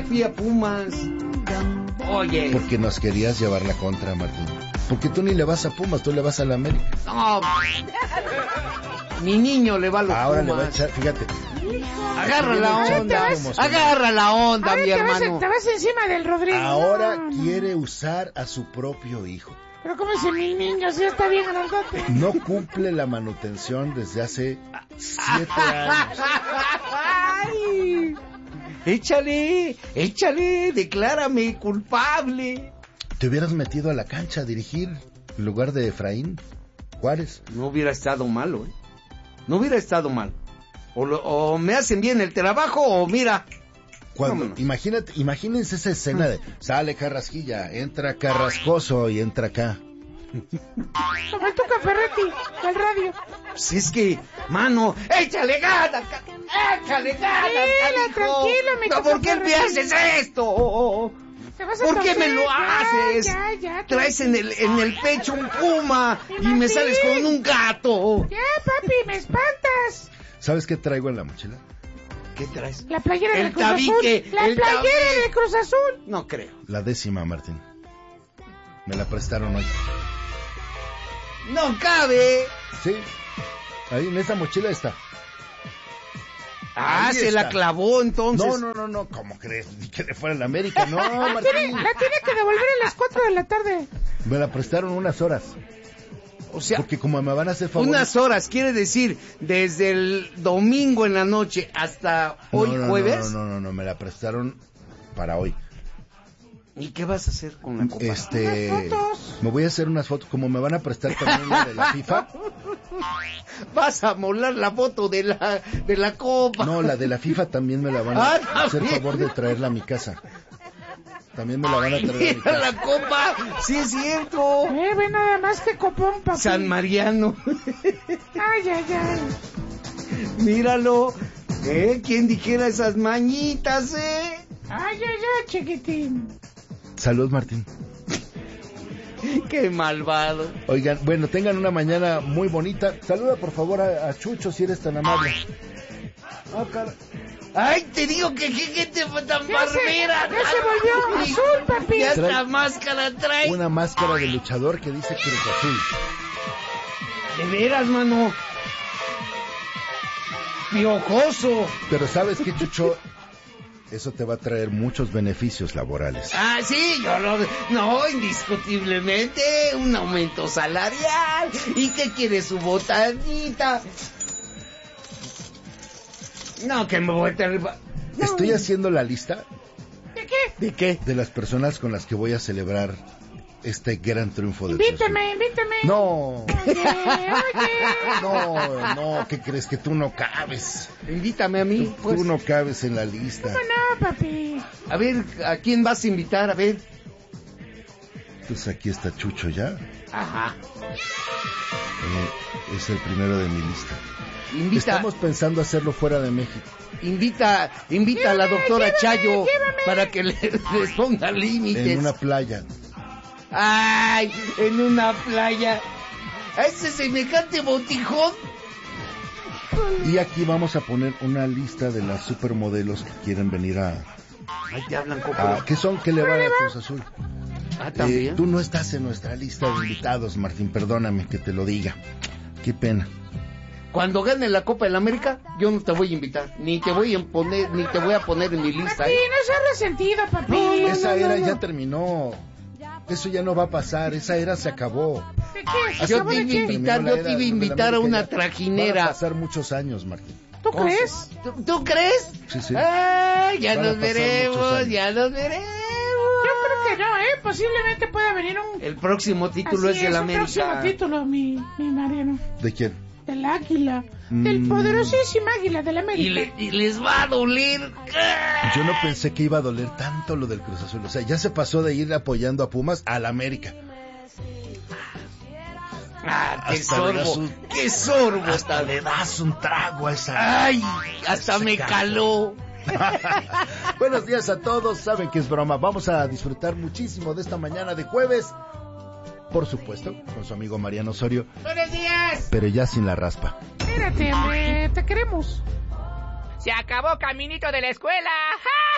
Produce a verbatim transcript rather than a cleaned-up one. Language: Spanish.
fui a Pumas. Oye. Porque nos querías llevar la contra, Martín. Porque tú ni le vas a Pumas, tú le vas a la América. No. Mi niño le va a los Ahora Pumas. le va a echar, fíjate. Agarra la onda. Agarra la onda, mi te vas, hermano. te vas encima del Rodrigo. Ahora no, no. quiere usar a su propio hijo. Pero como dice mi niño, si está bien grandote. No cumple la manutención desde hace siete años. Ay. Échale, échale, declárame culpable. Te hubieras metido a la cancha a dirigir en lugar de Efraín Juárez. No hubiera estado malo, ¿eh? No hubiera estado mal. O, lo, o me hacen bien el trabajo o mira. Cuando, imagínate, imagínense esa escena de sale Carrasquilla, entra Carrascoso y entra acá. Como el Tuca Ferretti del radio. Pues es que, mano, échale ganas, échale ganas, Tranquilo, tranquilo, mi no, ¿por qué me haces esto? ¿Por qué me lo haces? Ya, ya, Traes en el, en el pecho un puma y me sales con un gato. Ya, papi, me espantas. ¿Sabes qué traigo en la mochila? ¿Qué traes? La playera el del Cruz tabique, Azul. La el playera tabique. del Cruz Azul. No creo. La décima, Martín. Me la prestaron hoy. No cabe. Sí, ahí en esa mochila está. Ah, Ahí se está. la clavó entonces. No, no, no, no, ¿cómo crees? Ni que le fuera a la América, no, La Martín. tiene, la tiene que devolver a las cuatro de la tarde. Me la prestaron unas horas. O sea, porque como me van a hacer favor. unas horas, quiere decir, desde el domingo en la noche hasta no, hoy no, jueves. No, no, no, no, me la prestaron para hoy. ¿Y qué vas a hacer con la copa? Este, Unas fotos. me voy a hacer unas fotos, como me van a prestar también una de la FIFA. Vas a molar la foto de la de la copa. No, la de la FIFA también me la van a Ah, hacer también. favor de traerla a mi casa. También me la van a traer a mi Mira casa. la copa, sí es cierto. Eh, ve nada más que copón, papi. San Mariano. Ay, ay, ay. Míralo. ¿Eh? ¿Quién dijera esas mañitas, eh? Ay, ay, ay, chiquitín. Salud, Martín. Qué malvado. Oigan, bueno, tengan una mañana muy bonita. Saluda por favor a, a Chucho si eres tan amable. Ah, cara. Ay, te digo que qué gente tan Ya se- barbera. ya se volvió azul, papi. Ya Trae esta máscara trae. Una máscara de luchador que dice Cruz Azul. De veras, mano. Piojoso. Pero ¿sabes qué, Chucho? Eso te va a traer muchos beneficios laborales. Ah, sí, yo lo... No, indiscutiblemente, un aumento salarial. ¿Y qué quiere su botanita? No, que me voy a tener... No. Estoy haciendo la lista ¿De qué? ¿De qué? de las personas con las que voy a celebrar este gran triunfo del Cruz Azul. Invítame, invítame. No, Oye, oye. no, no, ¿qué crees? Que tú no cabes. Invítame a mí, Tú, pues. tú no cabes en la lista. ¿Cómo no, papi? A ver, ¿a quién vas a invitar? A ver. Pues aquí está Chucho ya. Ajá. Eh, es el primero de mi lista. Invita, Estamos pensando hacerlo fuera de México. invita, invita a la Llévame, doctora llévame, Chayo llévame. para que le, les ponga límites. En una playa. Ay, en una playa. A ese semejante botijón. Y aquí vamos a poner una lista de las supermodelos que quieren venir a... Ay, te hablan como... a ¿Qué son? ¿Qué le van a Cruz Azul? Ah, Eh, también. tú no estás en nuestra lista de invitados, Martín. Perdóname que te lo diga. Qué pena. Cuando gane la Copa del América, yo no te voy a invitar, ni te voy a poner, ni te voy a poner en mi lista. Papi, ¿eh? no seas resentido, papi. No, no, Esa no, era no. ya terminó. Eso ya no va a pasar. Esa era se acabó. ¿De qué? Yo ¿Acabó te de iba a qué? invitar, Terminó la yo te era iba a de la invitar a América, una ya. trajinera. Van a pasar muchos años, Martín. ¿Tú crees? ¿Tú, tú crees? Sí, sí. Ay, ya Van a nos pasar muchos veremos, años. ya nos veremos. Yo creo que no, ¿eh? Posiblemente pueda venir un... El próximo título Así es del un América. próximo título, mi, mi Mariano. ¿De quién? Del Águila. Mm. Del poderosísimo Águila del América. Y, le- y les va a doler. Yo no pensé que iba a doler tanto lo del Cruz Azul. O sea, ya se pasó de ir apoyando a Pumas a la América. Ah, qué Hasta le das sorbo, un- qué sorbo. Hasta le das un trago a esa... Ay, hasta ese me caco. caló. Buenos días a todos, saben que es broma. Vamos a disfrutar muchísimo de esta mañana de jueves. Por supuesto, con su amigo Mariano Osorio, ¡Buenos días! pero ya sin la raspa. Espérate, hombre, te queremos. Se acabó Caminito de la Escuela. ¡Ja!